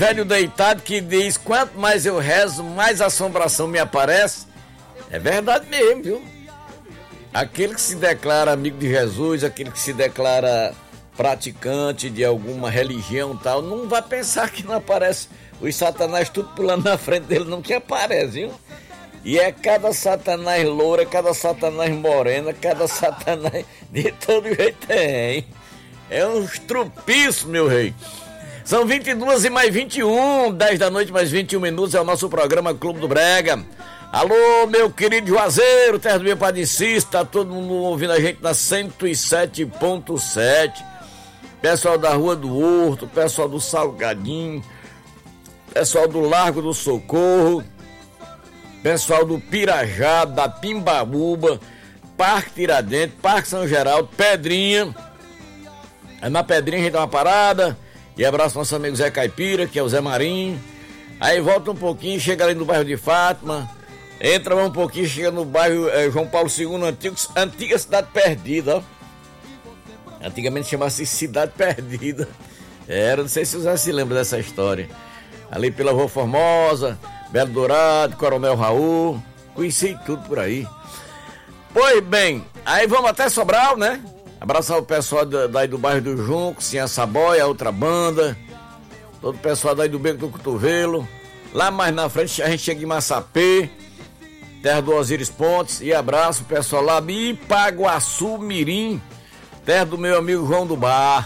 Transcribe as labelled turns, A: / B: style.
A: velho deitado que diz: quanto mais eu rezo, mais assombração me aparece. É verdade mesmo, viu? Aquele que se declara amigo de Jesus, aquele que se declara praticante de alguma religião e tal, não vai pensar que não aparece os satanás tudo pulando na frente dele, não, que aparece, viu? E é cada satanás loura, cada satanás morena, cada satanás de todo jeito tem. É uns trupiços, meu rei. São 22 e mais 21, 10 da noite mais 21 minutos, é o nosso programa Clube do Brega. Alô, meu querido Juazeiro, terra do meu padecista, tá todo mundo ouvindo a gente na 107.7. Pessoal da Rua do Horto, pessoal do Salgadinho, pessoal do Largo do Socorro, pessoal do Pirajá, da Pimbaúba, Parque Tiradentes, Parque São Geraldo, Pedrinha. Aí na Pedrinha a gente dá uma parada e abraça nosso amigo Zé Caipira, que é o Zé Marinho. Aí volta um pouquinho, chega ali no bairro de Fátima, entra um pouquinho, chega no bairro João Paulo II, antiga Cidade Perdida, ó. Antigamente chamava-se Cidade Perdida. Não sei se você se lembra dessa história. Ali pela Rua Formosa, Belo Dourado, Coronel Raul, conheci tudo por aí. Pois bem, aí vamos até Sobral, né? Abraçar o pessoal daí do bairro do Junco, Sim, a Saboia, a outra banda, todo o pessoal daí do Beco do Cotovelo. Lá mais na frente a gente chega em Massapê, terra do Osíris Pontes, e abraço o pessoal lá de Ipaguaçu Mirim, terra do meu amigo João do Bar.